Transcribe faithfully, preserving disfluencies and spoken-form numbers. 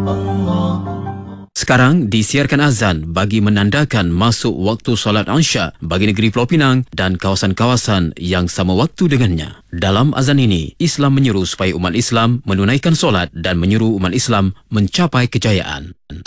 Sekarang disiarkan azan bagi menandakan masuk waktu solat Isya bagi negeri Pulau Pinang dan kawasan-kawasan yang sama waktu dengannya. Dalam azan ini, Islam menyeru supaya umat Islam menunaikan solat dan menyuruh umat Islam mencapai kejayaan.